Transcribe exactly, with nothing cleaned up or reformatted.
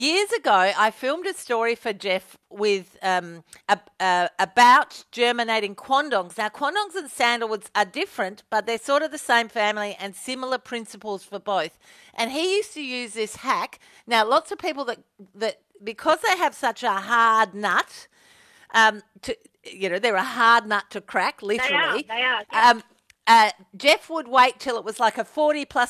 Years ago, I filmed a story for Jeff with um, a, uh, about germinating quandongs. Now, quandongs and sandalwoods are different, but they're sort of the same family and similar principles for both. And he used to use this hack. Now, lots of people that that because they have such a hard nut, um, to you know, they're a hard nut to crack, They are. literally. They are. Yeah. Um, uh, Jeff would wait till it was like a forty plus